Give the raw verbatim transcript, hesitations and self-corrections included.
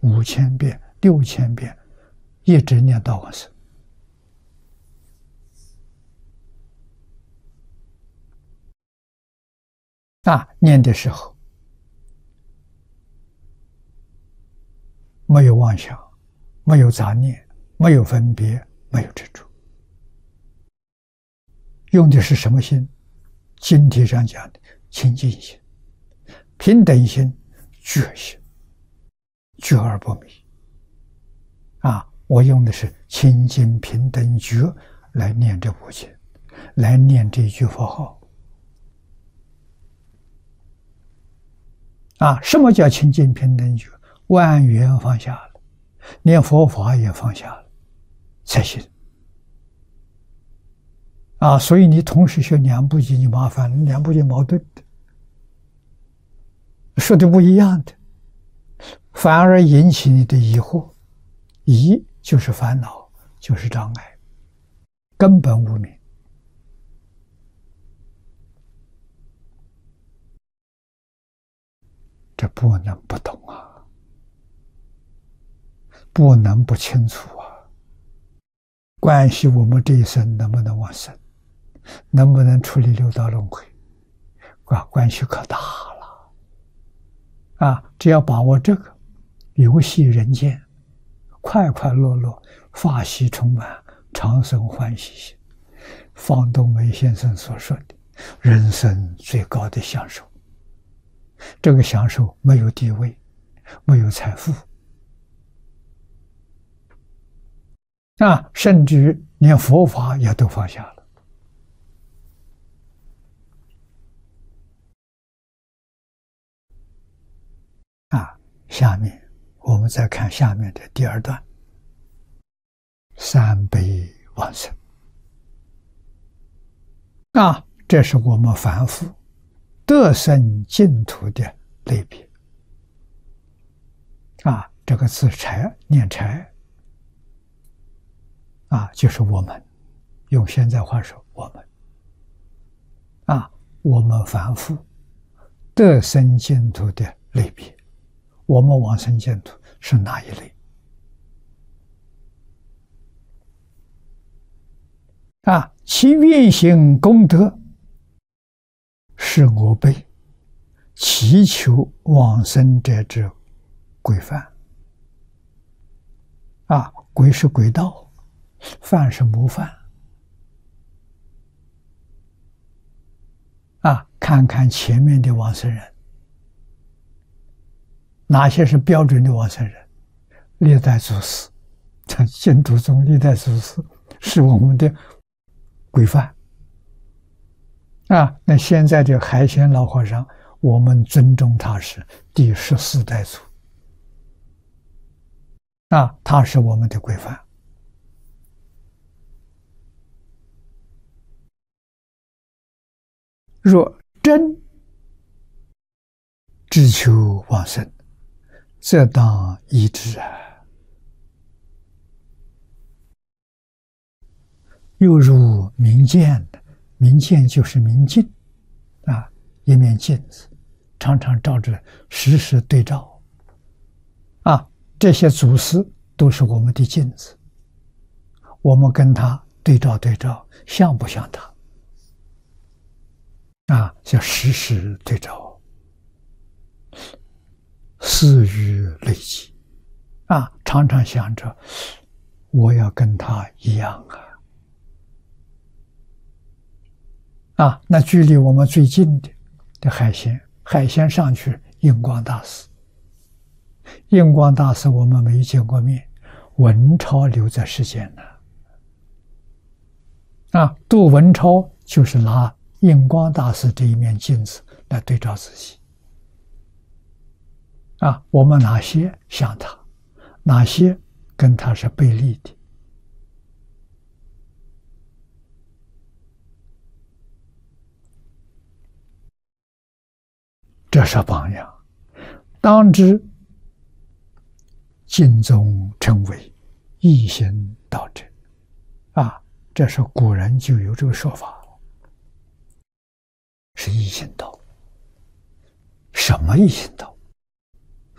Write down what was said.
五千遍、六千遍，一直念到往生。啊，念的时候没有妄想，没有杂念，没有分别，没有执着。用的是什么心？经题上讲的清净心、平等心、觉心，觉而不迷。啊，我用的是清净平等觉来念这部经，来念这一句佛号。啊，什么叫清净平等觉？万缘放下了，连佛法也放下了，才行。啊，所以你同时学两部经就麻烦了，两部经矛盾的，说的不一样的，反而引起你的疑惑。疑就是烦恼，就是障碍，根本无明。这不能不懂啊，不能不清楚啊，关系我们这一生能不能往生，能不能处理六道轮回，啊，关系可大了啊！只要把握这个，游戏人间，快快乐乐，法喜充满，长生欢喜心，方东梅先生所说的人生最高的享受。这个享受没有地位，没有财富，啊，甚至于连佛法也都放下了。啊，下面我们再看下面的第二段，三悲往生。啊，这是我们凡夫得生净土的类别。啊，这个字柴念柴，啊，就是我们，用现在话说，我们，啊，我们凡夫得生净土的类别，我们往生净土是哪一类？啊，其运行功德是我辈祈求往生者之规范。啊，轨是轨道，范是模范。啊，看看前面的往生人，哪些是标准的往生人？历代祖师，这净土宗历代祖师是我们的规范。啊，那现在的海鲜老和尚，我们尊重他是第十四代祖。啊，他是我们的规范。若真只求往生，则当依之啊。又如明镜，明镜就是明镜啊，一面镜子，常常照着，时时对照。啊，这些祖师都是我们的镜子，我们跟他对照对照，像不像他？啊，叫时时对照，思虑累积，啊，常常想着我要跟他一样啊。啊，那距离我们最近的的海鲜，海鲜上去印光大师，印光大师我们没见过面，文钞留在世间呢。啊，度文钞就是拿印光大师这一面镜子来对照自己。啊，我们哪些像他，哪些跟他是背离的？这是榜样，当知经中称为一行道者。啊，这是古人就有这个说法，是一行道。什么一行道？